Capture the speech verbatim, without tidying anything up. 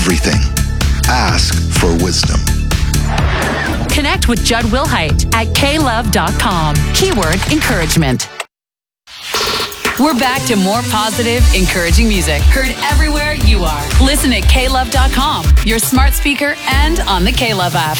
everything. Ask for wisdom. Connect with Judd Wilhite at k love dot com. Keyword encouragement. We're back to more positive, encouraging music. Heard everywhere you are. Listen at k love dot com, your smart speaker, and on the K-Love app.